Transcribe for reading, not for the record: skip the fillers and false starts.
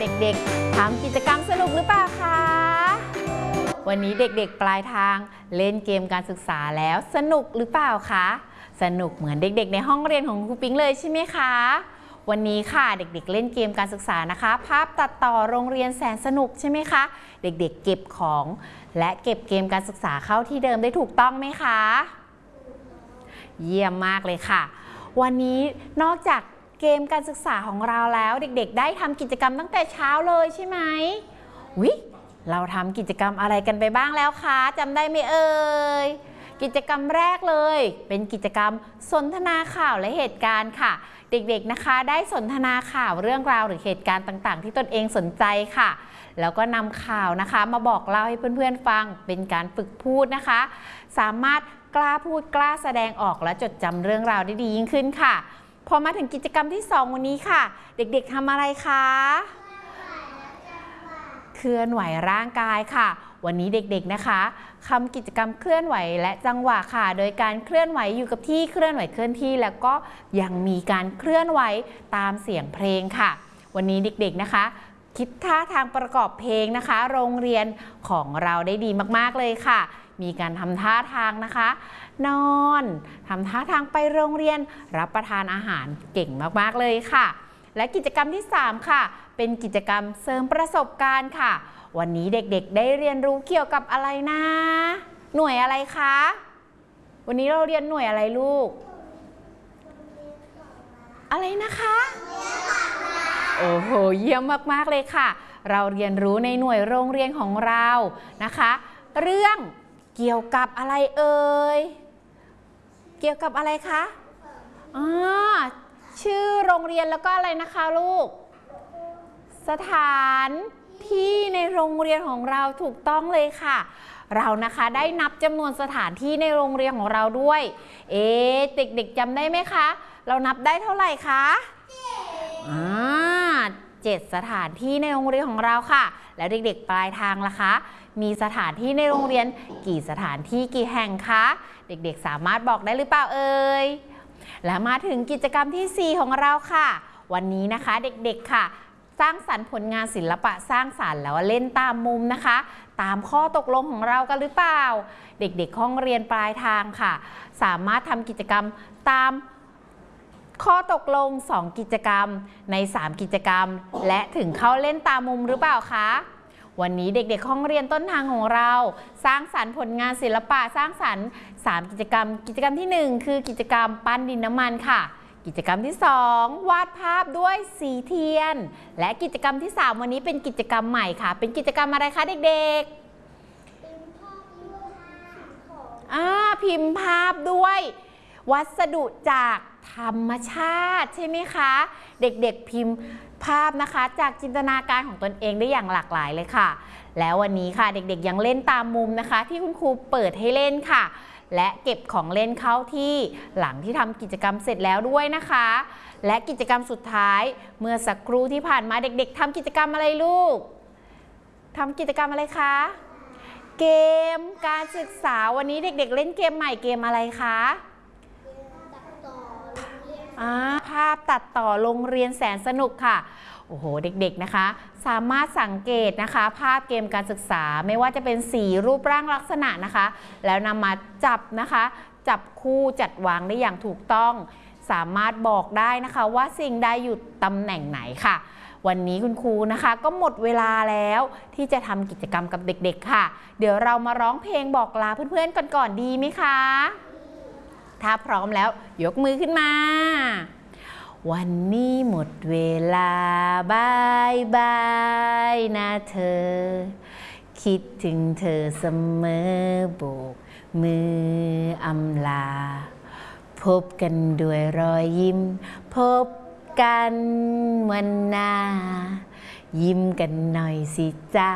เด็กๆทำกิจกรรมสนุกหรือเปล่าคะวันนี้เด็กๆปลายทางเล่นเกมการศึกษาแล้วสนุกหรือเปล่าคะสนุกเหมือนเด็กๆในห้องเรียนของครูปิ๊งเลยใช่ไหมคะวันนี้ค่ะเด็กๆเล่นเกมการศึกษานะคะภาพตัดต่อโรงเรียนแสนสนุกใช่ไหมคะเด็กๆเก็บของและเก็บเกมการศึกษาเข้าที่เดิมได้ถูกต้องไหมคะเยี่ยมมากเลยค่ะวันนี้นอกจากเกมการศึกษาของเราแล้วเด็กๆได้ทำกิจกรรมตั้งแต่เช้าเลยใช่ไหมเราทำกิจกรรมอะไรกันไปบ้างแล้วคะจำได้ไหมเอ่ยกิจกรรมแรกเลยเป็นกิจกรรมสนทนาข่าวและเหตุการณ์ค่ะเด็กๆนะคะได้สนทนาข่าวเรื่องราวหรือเหตุการณ์ต่างๆที่ตนเองสนใจค่ะแล้วก็นำข่าวนะคะมาบอกเล่าให้เพื่อนๆฟังเป็นการฝึกพูดนะคะสามารถกล้าพูดกล้าแสดงออกและจดจำเรื่องราวได้ดียิ่งขึ้นค่ะพอมาถึงกิจกรรมที่2วันนี้ค่ะเด็กๆทำอะไรคะเคลื่อนไหวร่างกายค่ะวันนี้เด็กๆนะคะทำกิจกรรมเคลื่อนไหวและจังหวะค่ะโดยการเคลื่อนไหวอยู่กับที่เคลื่อนไหวเคลื่อนที่แล้วก็ยังมีการเคลื่อนไหวตามเสียงเพลงค่ะวันนี้เด็กๆนะคะคิดท่าทางประกอบเพลงนะคะโรงเรียนของเราได้ดีมากๆเลยค่ะมีการทำท่าทางนะคะนอนทำท่าทางไปโรงเรียนรับประทานอาหารเก่งมากๆเลยค่ะและกิจกรรมที่3ค่ะเป็นกิจกรรมเสริมประสบการณ์ค่ะวันนี้เด็กๆได้เรียนรู้เกี่ยวกับอะไรนะหน่วยอะไรคะวันนี้เราเรียนหน่วยอะไรลูกอะไรนะคะโอ้โหเยี่ยมมากๆเลยค่ะเราเรียนรู้ในหน่วยโรงเรียนของเรานะคะเรื่องเกี่ยวกับอะไรเอ่ยเกี่ยวกับอะไรคะชื่อโรงเรียนแล้วก็อะไรนะคะลูกสถานที่ในโรงเรียนของเราถูกต้องเลยค่ะเรานะคะได้นับจำนวนสถานที่ในโรงเรียนของเราด้วยเด็กๆจำได้ไหมคะเรานับได้เท่าไหร่คะ7 สถานที่ในโรงเรียนของเราค่ะแล้วเด็กๆปลายทางล่ะคะมีสถานที่ในโรงเรียนกี่สถานที่กี่แห่งคะเด็กๆสามารถบอกได้หรือเปล่าเอ่ยและมาถึงกิจกรรมที่4ของเราค่ะวันนี้นะคะเด็กๆค่ะสร้างสรรค์ผลงานศิลปะสร้างสรรค์แล้วเล่นตามมุมนะคะตามข้อตกลงของเรากันหรือเปล่าเด็กๆห้องเรียนปลายทางค่ะสามารถทำกิจกรรมตามข้อตกลง2กิจกรรมใน3กิจกรรมและถึงเข้าเล่นตามมุมหรือเปล่าคะวันนี้เด็กๆห้องเรียนต้นทางของเราสร้างสรรค์ผลงานศิลปะสร้างสรรค์3กิจกรรมกิจกรรมที่1คือกิจกรรมปั้นดินน้ำมันค่ะกิจกรรมที่2วาดภาพด้วยสีเทียนและกิจกรรมที่3วันนี้เป็นกิจกรรมใหม่ค่ะเป็นกิจกรรมอะไรคะเด็กๆพิมพ์ภาพด้วยวัสดุจากธรรมชาติใช่ไหมคะเด็กๆพิมพ์ภาพนะคะจากจินตนาการของตนเองได้อย่างหลากหลายเลยค่ะแล้ววันนี้ค่ะเด็กๆยังเล่นตามมุมนะคะที่คุณครูเปิดให้เล่นค่ะและเก็บของเล่นเข้าที่หลังที่ทำกิจกรรมเสร็จแล้วด้วยนะคะและกิจกรรมสุดท้ายเมื่อสักครู่ที่ผ่านมาเด็กๆทำกิจกรรมอะไรลูกทำกิจกรรมอะไรคะเกมการศึกษาวันนี้เด็กๆเล่นเกมใหม่เกมอะไรคะภาพตัดต่อโรงเรียนแสนสนุกค่ะโอ้โหเด็กๆนะคะสามารถสังเกตนะคะภาพเกมการศึกษาไม่ว่าจะเป็นสีรูปร่างลักษณะนะคะแล้วนำมาจับนะคะจับคู่จัดวางได้อย่างถูกต้องสามารถบอกได้นะคะว่าสิ่งใดอยู่ตำแหน่งไหนค่ะวันนี้คุณครูนะคะก็หมดเวลาแล้วที่จะทำกิจกรรมกับเด็กๆค่ะเดี๋ยวเรามาร้องเพลงบอกลาเพื่อนๆกันก่อนดีไหมคะถ้าพร้อมแล้วยกมือขึ้นมาวันนี้หมดเวลาบายบายนะเธอคิดถึงเธอเสมอโบกมืออำลาพบกันด้วยรอยยิ้มพบกันวันหน้ายิ้มกันหน่อยสิจ๊ะ